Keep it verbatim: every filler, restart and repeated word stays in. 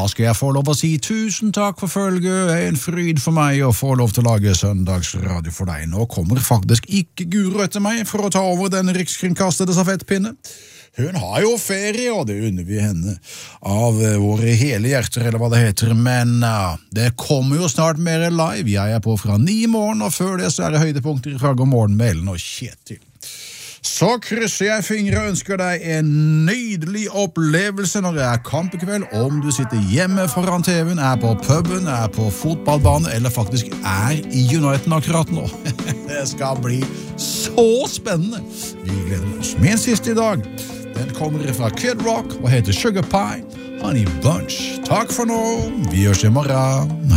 skal jeg få lov å si tusen takk for følget, en fryd for meg å få lov til å lage søndagsradio for deg. Nå kommer faktisk ikke Guro etter meg for å ta over den rikskringkastede stafettpinne. Hun har jo ferie, og det unner vi henne av våre hele hjerter, eller hva det heter, men uh, det kommer jo snart mer live. Jeg er på fra ni i morgen, og før det så er det høydepunkter fra God morgen med Ellen og Kjetil. Så krysser jeg fingre og ønsker deg en nydelig opplevelse når det er kampekveld, om du sitter hjemme foran T V-en, er på puben, er på fotballbane, eller faktisk er i United akkurat nå. Det skal bli så spennende. Vi gleder oss. Min siste i dag, den kommer fra Kid Rock og heter Sugar Pie Honey Bunch. Takk for nå, vi høres i morgen.